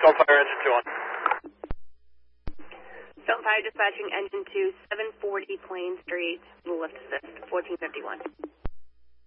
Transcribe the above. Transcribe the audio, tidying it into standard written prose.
Stonefire engine 2 on. Stonefire dispatching engine 2, 740 Plain Street, lift assist, 1451.